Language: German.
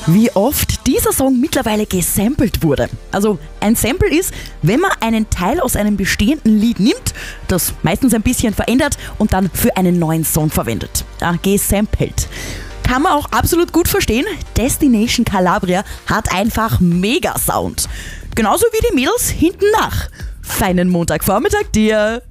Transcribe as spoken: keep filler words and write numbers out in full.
wie oft dieser Song mittlerweile gesampelt wurde. Also ein Sample ist, wenn man einen Teil aus einem bestehenden Lied nimmt, das meistens ein bisschen verändert und dann für einen neuen Song verwendet. Ja, gesampelt. Kann man auch absolut gut verstehen. Destination Calabria hat einfach mega Sound. Genauso wie die Mädels hinten nach. Feinen Montagvormittag dir!